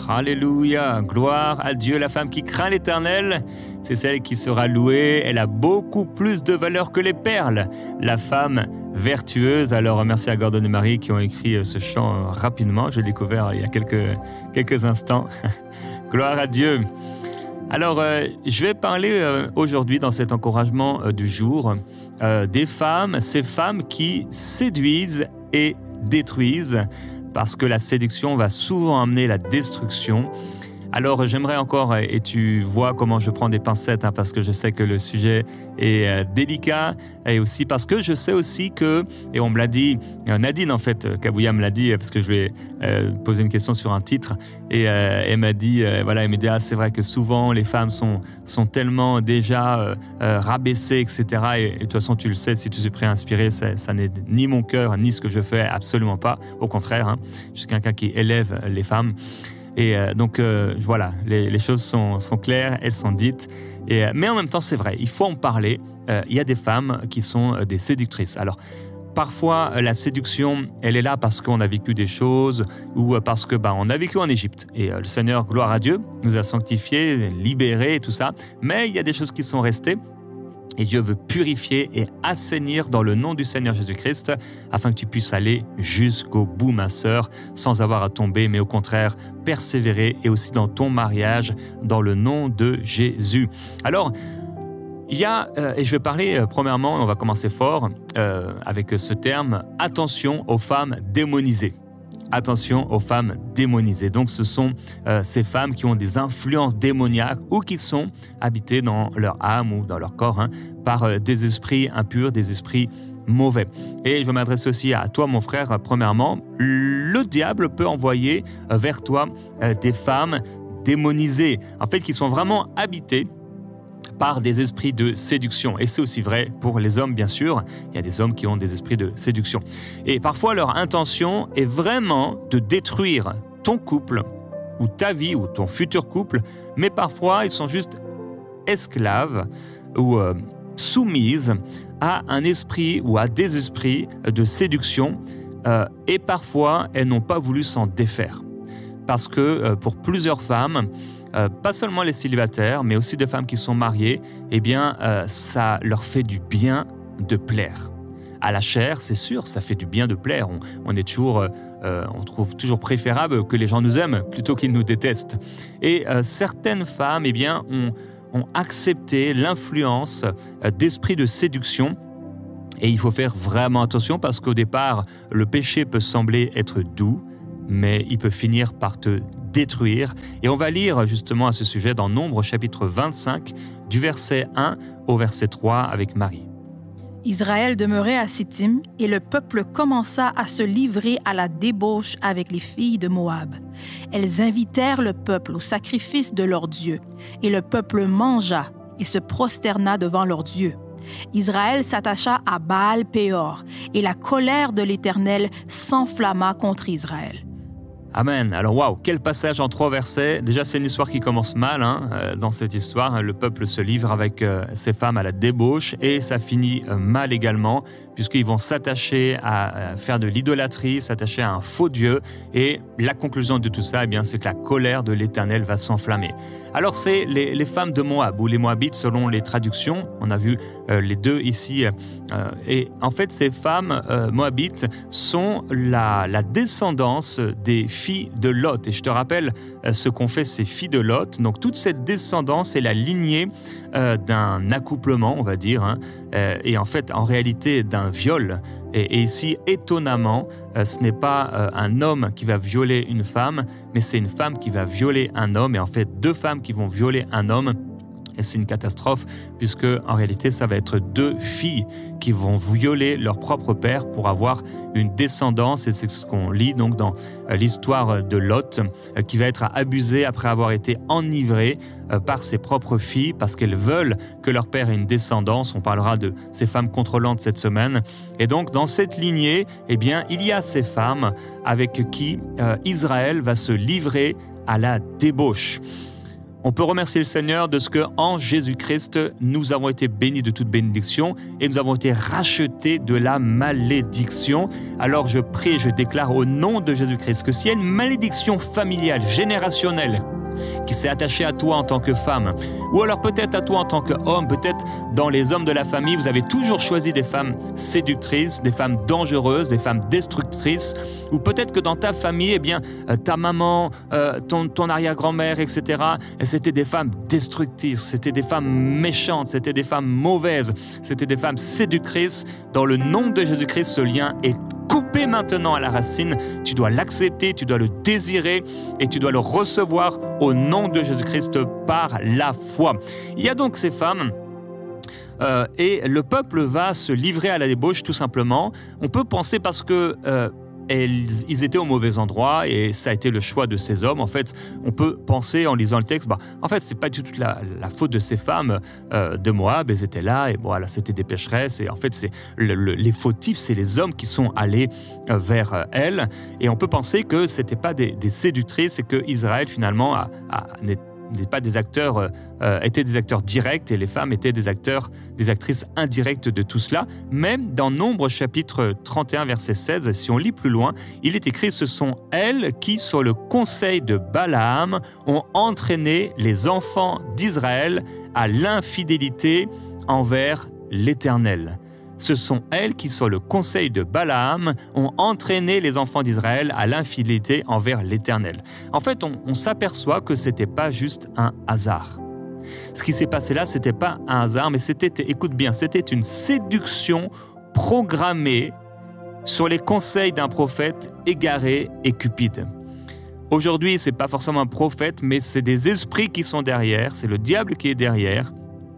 Alléluia, gloire à Dieu. La femme qui craint l'Éternel, c'est celle qui sera louée. Elle a beaucoup plus de valeur que les perles. La femme vertueuse. Alors, merci à Gordon et Marie qui ont écrit ce chant rapidement. Je l'ai découvert il y a quelques instants. Gloire à Dieu. Alors, je vais parler aujourd'hui dans cet encouragement du jour des femmes, ces femmes qui séduisent et détruisent, parce que la séduction va souvent amener la destruction. Alors, j'aimerais encore, et tu vois comment je prends des pincettes, parce que je sais que le sujet est délicat, et aussi parce que je sais aussi que, et on me l'a dit, Nadine en fait, Kabouya me l'a dit, parce que je lui ai posé une question sur un titre, et elle m'a dit, elle m'a dit, c'est vrai que souvent les femmes sont tellement déjà rabaissées, etc. Et de toute façon, tu le sais, si tu suis prêt à inspirer, ça n'est ni mon cœur, ni ce que je fais, absolument pas. Au contraire, je suis quelqu'un qui élève les femmes. Et donc, voilà, les choses sont claires, elles sont dites. Mais en même temps, c'est vrai, il faut en parler. Il y a des femmes qui sont des séductrices. Alors, parfois, la séduction, elle est là parce qu'on a vécu des choses ou parce que on a vécu en Égypte. Et le Seigneur, gloire à Dieu, nous a sanctifiés, libérés et tout ça. Mais il y a des choses qui sont restées. Et Dieu veut purifier et assainir dans le nom du Seigneur Jésus-Christ afin que tu puisses aller jusqu'au bout, ma sœur, sans avoir à tomber, mais au contraire, persévérer et aussi dans ton mariage, dans le nom de Jésus. Alors, il y a, et je vais parler premièrement, on va commencer fort avec ce terme, attention aux femmes démonisées. Attention aux femmes démonisées. Donc, ce sont ces femmes qui ont des influences démoniaques ou qui sont habitées dans leur âme ou dans leur corps par des esprits impurs, des esprits mauvais. Et je vais m'adresser aussi à toi, mon frère. Premièrement, le diable peut envoyer vers toi des femmes démonisées, en fait, qui sont vraiment habitées par des esprits de séduction. Et c'est aussi vrai pour les hommes, bien sûr. Il y a des hommes qui ont des esprits de séduction. Et parfois, leur intention est vraiment de détruire ton couple ou ta vie ou ton futur couple, mais parfois, ils sont juste esclaves ou soumises à un esprit ou à des esprits de séduction et parfois, elles n'ont pas voulu s'en défaire. Parce que pour plusieurs femmes, pas seulement les célibataires, mais aussi des femmes qui sont mariées, eh bien, ça leur fait du bien de plaire. À la chair, c'est sûr, ça fait du bien de plaire. On trouve toujours préférable que les gens nous aiment plutôt qu'ils nous détestent. Et certaines femmes, eh bien, ont accepté l'influence d'esprits de séduction. Et il faut faire vraiment attention parce qu'au départ, le péché peut sembler être doux, mais il peut finir par te détruire. Et on va lire justement à ce sujet dans Nombre chapitre 25, du verset 1 au verset 3 avec Marie. Israël demeurait à Sittim et le peuple commença à se livrer à la débauche avec les filles de Moab. Elles invitèrent le peuple au sacrifice de leur Dieu, et le peuple mangea et se prosterna devant leur Dieu. Israël s'attacha à Baal-Péor, et la colère de l'Éternel s'enflamma contre Israël. Amen. Alors, waouh, quel passage en 3 versets. Déjà, c'est une histoire qui commence mal. Dans cette histoire, le peuple se livre avec ses femmes à la débauche et ça finit mal également, puisqu'ils vont s'attacher à faire de l'idolâtrie, s'attacher à un faux Dieu. Et la conclusion de tout ça, eh bien, c'est que la colère de l'Éternel va s'enflammer. Alors, c'est les femmes de Moab, ou les Moabites selon les traductions. On a vu les deux ici. Et en fait, ces femmes Moabites sont la descendance des filles de Lot. Et je te rappelle ce qu'ont fait ces filles de Lot. Donc, toute cette descendance est la lignée d'un accouplement, on va dire, et en fait, en réalité, d'un viol. Et ici, étonnamment, ce n'est pas un homme qui va violer une femme, mais c'est une femme qui va violer un homme. Et en fait, 2 femmes qui vont violer un homme. Et c'est une catastrophe, puisque en réalité, ça va être 2 filles qui vont violer leur propre père pour avoir une descendance. Et c'est ce qu'on lit donc dans l'histoire de Lot, qui va être abusé après avoir été enivré par ses propres filles, parce qu'elles veulent que leur père ait une descendance. On parlera de ces femmes contrôlantes cette semaine. Et donc, dans cette lignée, eh bien, il y a ces femmes avec qui Israël va se livrer à la débauche. On peut remercier le Seigneur de ce qu'en Jésus-Christ, nous avons été bénis de toute bénédiction et nous avons été rachetés de la malédiction. Alors je prie et je déclare au nom de Jésus-Christ que s'il y a une malédiction familiale, générationnelle, qui s'est attachée à toi en tant que femme, ou alors peut-être à toi en tant qu'homme, peut-être dans les hommes de la famille, vous avez toujours choisi des femmes séductrices, des femmes dangereuses, des femmes destructrices, ou peut-être que dans ta famille, eh bien, ta maman, ton arrière-grand-mère, etc., c'était des femmes destructrices, c'était des femmes méchantes, c'était des femmes mauvaises, c'était des femmes séductrices. Dans le nom de Jésus-Christ, ce lien est coupé maintenant à la racine. Tu dois l'accepter, tu dois le désirer et tu dois le recevoir au nom de Jésus-Christ par la foi. Il y a donc ces femmes et le peuple va se livrer à la débauche tout simplement. On peut penser parce que ils étaient au mauvais endroit et ça a été le choix de ces hommes. En fait, on peut penser en lisant le texte, en fait, c'est pas du tout la faute de ces femmes de Moab. Elles étaient là et voilà, c'était des pécheresses. Et en fait, c'est les fautifs, c'est les hommes qui sont allés vers elles. Et on peut penser que c'était pas des séductrices et que Israël finalement n'est pas des acteurs, étaient des acteurs directs et les femmes étaient des actrices indirectes de tout cela. Même dans Nombre chapitre 31 verset 16, si on lit plus loin, il est écrit « Ce sont elles qui, sur le conseil de Balaam, ont entraîné les enfants d'Israël à l'infidélité envers l'Éternel. » Ce sont elles qui, sur le conseil de Balaam, ont entraîné les enfants d'Israël à l'infidélité envers l'Éternel. En fait, on s'aperçoit que ce n'était pas juste un hasard. Ce qui s'est passé là, ce n'était pas un hasard, mais écoute bien, c'était une séduction programmée sur les conseils d'un prophète égaré et cupide. Aujourd'hui, ce n'est pas forcément un prophète, mais c'est des esprits qui sont derrière, c'est le diable qui est derrière,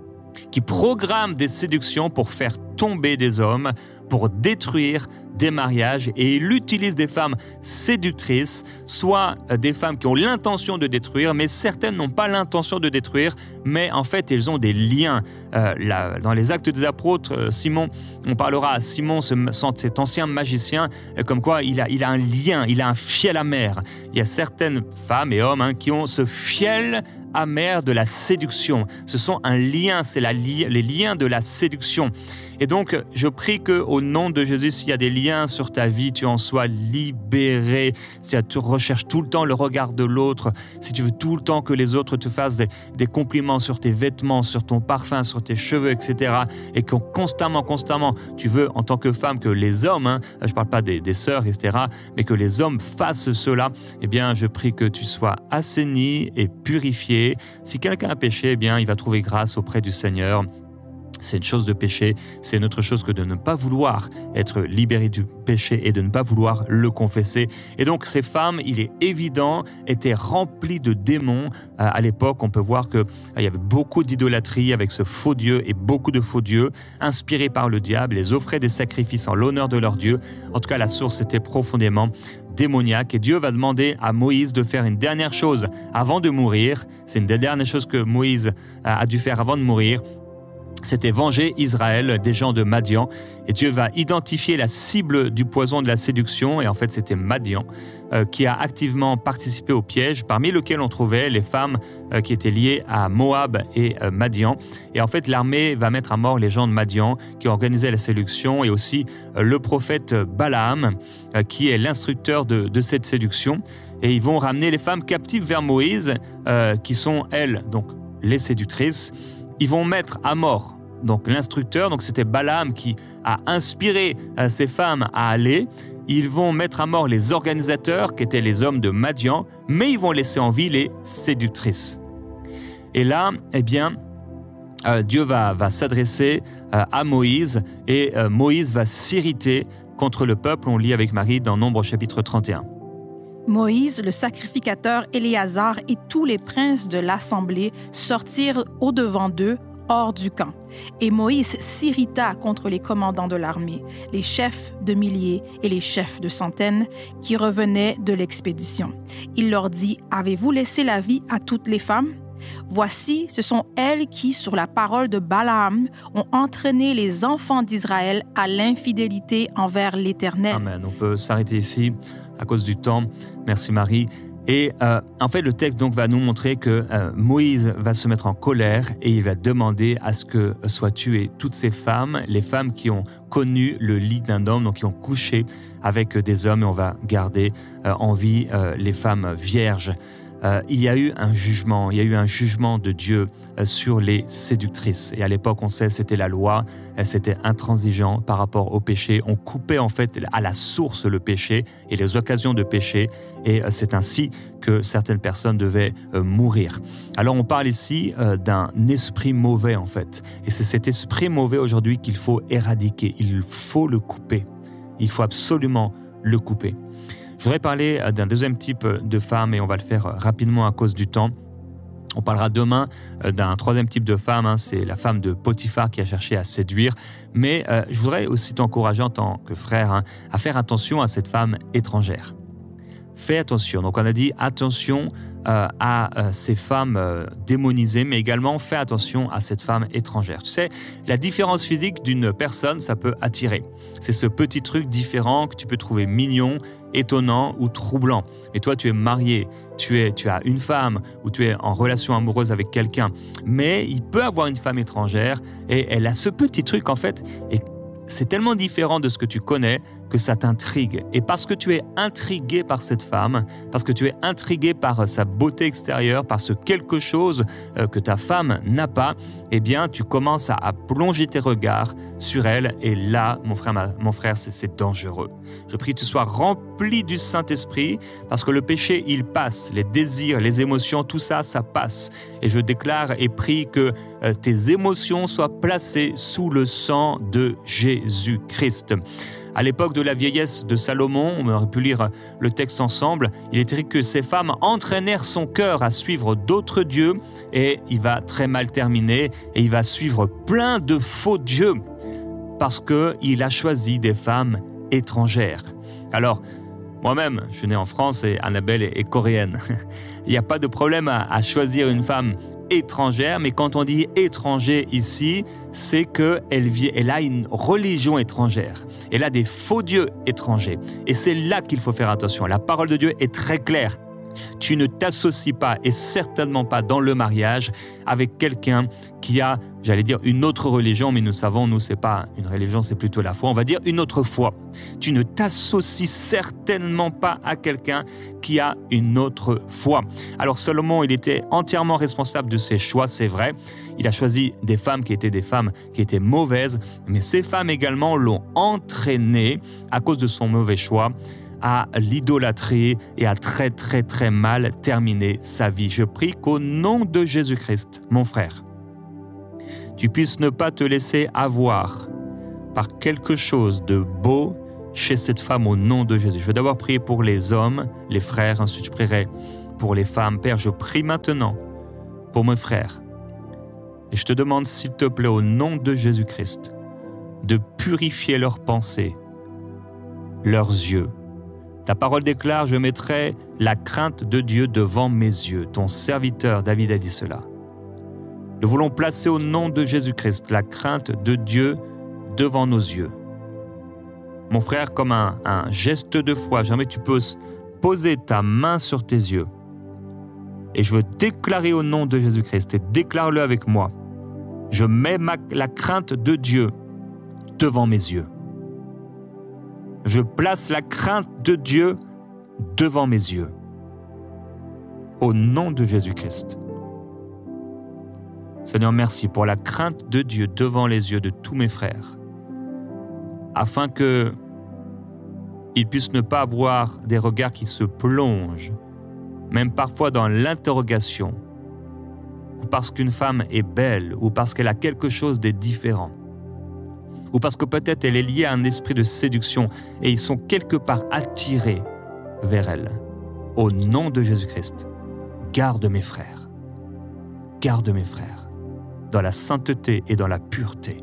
qui programme des séductions pour faire tomber des hommes, pour détruire des mariages, et il utilise des femmes séductrices, soit des femmes qui ont l'intention de détruire, mais certaines n'ont pas l'intention de détruire, mais en fait elles ont des liens. Dans les Actes des Apôtres, Simon, on parlera à Simon, cet ancien magicien, comme quoi il a un lien, il a un fiel amer. Il y a certaines femmes et hommes qui ont ce fiel amer de la séduction. Ce sont un lien, c'est les liens de la séduction. Et donc, je prie qu'au nom de Jésus, s'il y a des liens sur ta vie, tu en sois libéré. Si tu recherches tout le temps le regard de l'autre, si tu veux tout le temps que les autres te fassent des compliments sur tes vêtements, sur ton parfum, sur tes cheveux, etc. Et que constamment, tu veux, en tant que femme, que les hommes, je ne parle pas des sœurs, etc., mais que les hommes fassent cela, eh bien, je prie que tu sois assaini et purifié. Si quelqu'un a péché, eh bien, il va trouver grâce auprès du Seigneur. C'est une chose de péché, c'est une autre chose que de ne pas vouloir être libéré du péché et de ne pas vouloir le confesser. Et donc ces femmes, il est évident, étaient remplies de démons. À l'époque, on peut voir qu'il y avait beaucoup d'idolâtrie avec ce faux Dieu et beaucoup de faux dieux inspirés par le diable. Ils offraient des sacrifices en l'honneur de leur Dieu. En tout cas, la source était profondément démoniaque. Et Dieu va demander à Moïse de faire une dernière chose avant de mourir. C'est une des dernières choses que Moïse a dû faire avant de mourir. C'était venger Israël des gens de Madian. Et Dieu va identifier la cible du poison de la séduction. Et en fait, c'était Madian qui a activement participé au piège, parmi lesquels on trouvait les femmes qui étaient liées à Moab et Madian. Et en fait, l'armée va mettre à mort les gens de Madian qui organisaient la séduction et aussi le prophète Balaam qui est l'instructeur de cette séduction. Et ils vont ramener les femmes captives vers Moïse qui sont, elles, donc les séductrices. Ils vont mettre à mort donc l'instructeur, donc c'était Balaam qui a inspiré ces femmes à aller. Ils vont mettre à mort les organisateurs qui étaient les hommes de Madian, mais ils vont laisser en vie les séductrices. Et là, eh bien, Dieu va s'adresser à Moïse et Moïse va s'irriter contre le peuple. On lit avec Marie dans Nombre chapitre 31. Moïse, le sacrificateur Éléazar et tous les princes de l'assemblée sortirent au-devant d'eux, hors du camp. Et Moïse s'irrita contre les commandants de l'armée, les chefs de milliers et les chefs de centaines qui revenaient de l'expédition. Il leur dit, « Avez-vous laissé la vie à toutes les femmes? Voici, ce sont elles qui, sur la parole de Balaam, ont entraîné les enfants d'Israël à l'infidélité envers l'Éternel. » Amen. On peut s'arrêter ici à cause du temps. Merci Marie. Et en fait, le texte donc va nous montrer que Moïse va se mettre en colère et il va demander à ce que soient tuées toutes ces femmes, les femmes qui ont connu le lit d'un homme, donc qui ont couché avec des hommes, et on va garder en vie les femmes vierges. Il y a eu un jugement de Dieu sur les séductrices. Et à l'époque, on sait, c'était la loi, c'était intransigeant par rapport au péché. On coupait en fait à la source le péché et les occasions de péché. Et c'est ainsi que certaines personnes devaient mourir. Alors on parle ici d'un esprit mauvais en fait. Et c'est cet esprit mauvais aujourd'hui qu'il faut éradiquer. Il faut le couper. Il faut absolument le couper. Je voudrais parler d'un deuxième type de femme et on va le faire rapidement à cause du temps. On parlera demain d'un troisième type de femme, c'est la femme de Potiphar qui a cherché à séduire. Mais je voudrais aussi t'encourager en tant que frère à faire attention à cette femme étrangère. Fais attention. Donc on a dit attention à ces femmes démonisées, mais également fais attention à cette femme étrangère. Tu sais, la différence physique d'une personne, ça peut attirer. C'est ce petit truc différent que tu peux trouver mignon, étonnant ou troublant. Et toi, tu es marié, tu as une femme ou tu es en relation amoureuse avec quelqu'un, mais il peut avoir une femme étrangère et elle a ce petit truc en fait, et c'est tellement différent de ce que tu connais que ça t'intrigue. Et parce que tu es intrigué par cette femme, parce que tu es intrigué par sa beauté extérieure, par ce quelque chose que ta femme n'a pas, eh bien, tu commences à plonger tes regards sur elle. Et là, mon frère, c'est dangereux. Je prie que tu sois rempli du Saint-Esprit, parce que le péché, il passe. Les désirs, les émotions, tout ça, ça passe. Et je déclare et prie que tes émotions soient placées sous le sang de Jésus-Christ. À l'époque de la vieillesse de Salomon, on aurait pu lire le texte ensemble, il est écrit que ces femmes entraînèrent son cœur à suivre d'autres dieux et il va très mal terminer et il va suivre plein de faux dieux parce qu'il a choisi des femmes étrangères. Alors, moi-même, je suis né en France et Annabelle est coréenne. Il n'y a pas de problème à choisir une femme étrangère, mais quand on dit étranger ici, c'est qu'elle a une religion étrangère. Elle a des faux dieux étrangers. Et c'est là qu'il faut faire attention. La parole de Dieu est très claire. Tu ne t'associes pas, et certainement pas dans le mariage, avec quelqu'un qui a, j'allais dire, une autre religion, mais nous savons, nous, c'est pas une religion, c'est plutôt la foi. On va dire une autre foi. Tu ne t'associes certainement pas à quelqu'un qui a une autre foi. Alors Salomon, il était entièrement responsable de ses choix, c'est vrai. Il a choisi des femmes qui étaient mauvaises, mais ces femmes également l'ont entraîné à cause de son mauvais choix à l'idolâtrie et à très très très mal terminer sa vie. Je prie qu'au nom de Jésus-Christ, mon frère, tu puisses ne pas te laisser avoir par quelque chose de beau chez cette femme au nom de Jésus. Je vais d'abord prier pour les hommes, les frères, ensuite je prierai pour les femmes. Père, je prie maintenant pour mes frères et je te demande s'il te plaît au nom de Jésus-Christ de purifier leurs pensées, leurs yeux. Ta parole déclare, je mettrai la crainte de Dieu devant mes yeux. Ton serviteur David a dit cela. Nous voulons placer au nom de Jésus-Christ la crainte de Dieu devant nos yeux. Mon frère, comme un geste de foi, jamais tu peux poser ta main sur tes yeux. Et je veux déclarer au nom de Jésus-Christ, et déclare-le avec moi. Je mets la crainte de Dieu devant mes yeux. Je place la crainte de Dieu devant mes yeux. Au nom de Jésus-Christ. Seigneur, merci pour la crainte de Dieu devant les yeux de tous mes frères, afin qu'ils puissent ne pas avoir des regards qui se plongent, même parfois dans l'interrogation, ou parce qu'une femme est belle, ou parce qu'elle a quelque chose de différent, ou parce que peut-être elle est liée à un esprit de séduction et ils sont quelque part attirés vers elle. Au nom de Jésus-Christ, garde mes frères dans la sainteté et dans la pureté.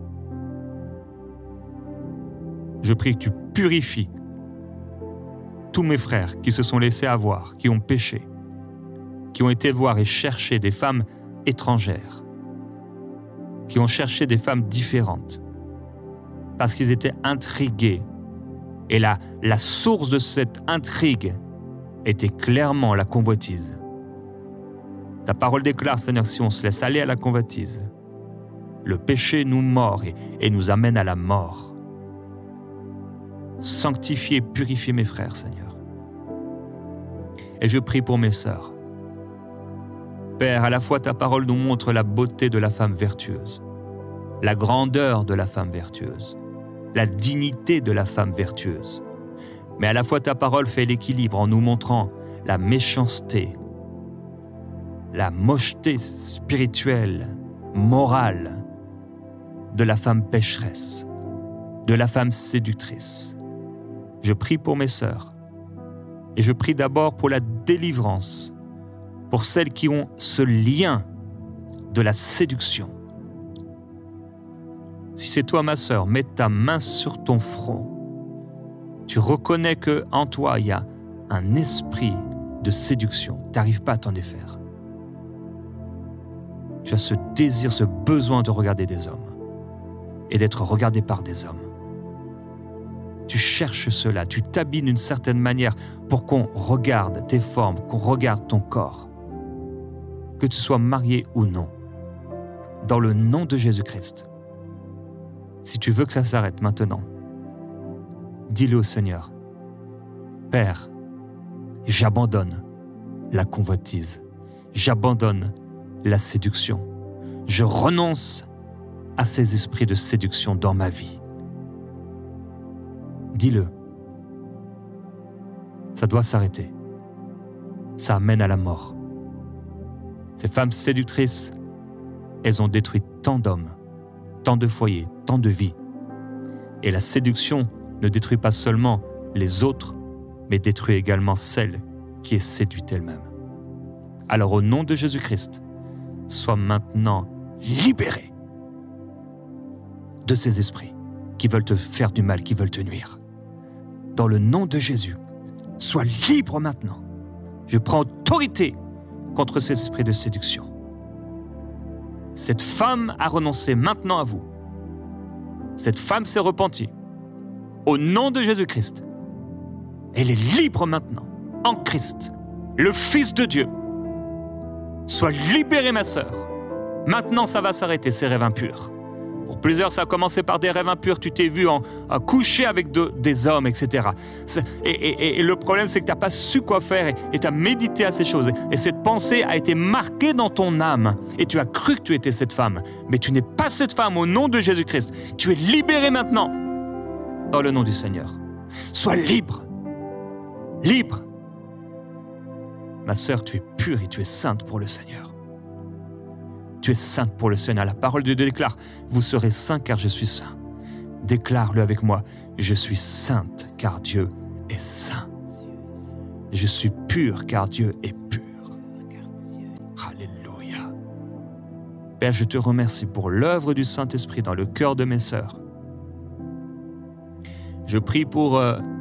Je prie que tu purifies tous mes frères qui se sont laissés avoir, qui ont péché, qui ont été voir et chercher des femmes étrangères, qui ont cherché des femmes différentes, parce qu'ils étaient intrigués. Et la source de cette intrigue était clairement la convoitise. Ta parole déclare, Seigneur, si on se laisse aller à la convoitise, le péché nous mord et nous amène à la mort. Sanctifie et purifie mes frères, Seigneur. Et je prie pour mes sœurs. Père, à la fois ta parole nous montre la beauté de la femme vertueuse, la grandeur de la femme vertueuse, la dignité de la femme vertueuse. Mais à la fois ta parole fait l'équilibre en nous montrant la méchanceté, la mocheté spirituelle, morale de la femme pécheresse, de la femme séductrice. Je prie pour mes sœurs et je prie d'abord pour la délivrance, pour celles qui ont ce lien de la séduction. Si c'est toi, ma sœur, mets ta main sur ton front. Tu reconnais qu'en toi, il y a un esprit de séduction. Tu n'arrives pas à t'en défaire. Tu as ce désir, ce besoin de regarder des hommes et d'être regardé par des hommes. Tu cherches cela, tu t'habilles d'une certaine manière pour qu'on regarde tes formes, qu'on regarde ton corps. Que tu sois marié ou non, dans le nom de Jésus-Christ. Si tu veux que ça s'arrête maintenant, dis-le au Seigneur. Père, j'abandonne la convoitise, j'abandonne la séduction. Je renonce à ces esprits de séduction dans ma vie. Dis-le. Ça doit s'arrêter. Ça amène à la mort. Ces femmes séductrices, elles ont détruit tant d'hommes, tant de foyers, tant de vies. Et la séduction ne détruit pas seulement les autres, mais détruit également celle qui est séduite elle-même. Alors au nom de Jésus-Christ, sois maintenant libéré de ces esprits qui veulent te faire du mal, qui veulent te nuire. Dans le nom de Jésus, sois libre maintenant. Je prends autorité contre ces esprits de séduction. Cette femme a renoncé maintenant à vous. Cette femme s'est repentie. Au nom de Jésus-Christ, elle est libre maintenant, en Christ, le Fils de Dieu. Sois libérée, ma sœur. Maintenant, ça va s'arrêter, ces rêves impurs. Pour plusieurs, ça a commencé par des rêves impurs. Tu t'es vu en coucher avec des hommes, etc. Et le problème, c'est que tu n'as pas su quoi faire et tu as médité à ces choses. Et cette pensée a été marquée dans ton âme. Et tu as cru que tu étais cette femme. Mais tu n'es pas cette femme au nom de Jésus-Christ. Tu es libérée maintenant dans le nom du Seigneur. Sois libre. Libre. Ma sœur, tu es pure et tu es sainte pour le Seigneur. Tu es sainte pour le Seigneur. La parole de Dieu déclare, vous serez saints car je suis saint. Déclare-le avec moi, je suis sainte car Dieu est saint. Je suis pure car Dieu est pur. Alléluia. Père, je te remercie pour l'œuvre du Saint-Esprit dans le cœur de mes sœurs. Je prie pour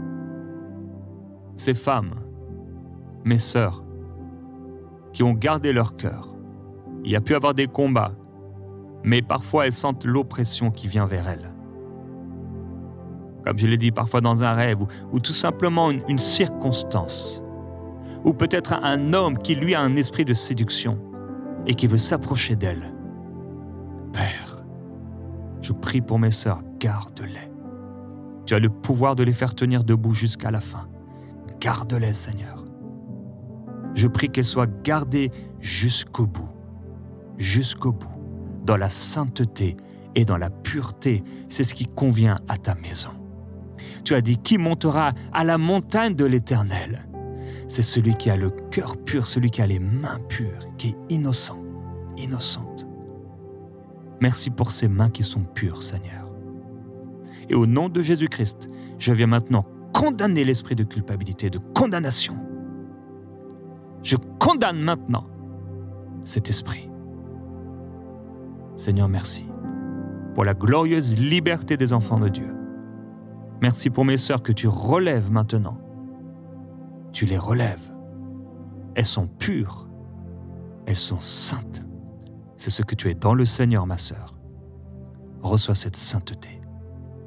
ces femmes, mes sœurs, qui ont gardé leur cœur. Il y a pu avoir des combats, mais parfois elles sentent l'oppression qui vient vers elles. Comme je l'ai dit, parfois dans un rêve ou tout simplement une circonstance. Ou peut-être un homme qui, lui, a un esprit de séduction et qui veut s'approcher d'elles. Père, je prie pour mes sœurs, garde-les. Tu as le pouvoir de les faire tenir debout jusqu'à la fin. Garde-les, Seigneur. Je prie qu'elles soient gardées jusqu'au bout. Jusqu'au bout, dans la sainteté et dans la pureté. C'est ce qui convient à ta maison. Tu as dit, qui montera à la montagne de l'Éternel? C'est celui qui a le cœur pur, celui qui a les mains pures, qui est innocent, innocente. Merci pour ces mains qui sont pures, Seigneur. Et au nom de Jésus-Christ, je viens maintenant condamner l'esprit de culpabilité, de condamnation. Je condamne maintenant cet esprit. Seigneur, merci pour la glorieuse liberté des enfants de Dieu. Merci pour mes sœurs que tu relèves maintenant. Tu les relèves. Elles sont pures. Elles sont saintes. C'est ce que tu es dans le Seigneur, ma sœur. Reçois cette sainteté.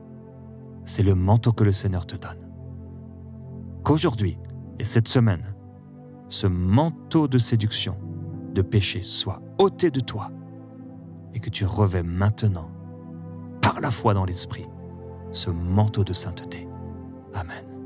C'est le manteau que le Seigneur te donne. Qu'aujourd'hui et cette semaine, ce manteau de séduction, de péché soit ôté de toi et que tu revêts maintenant, par la foi dans l'Esprit, ce manteau de sainteté. Amen.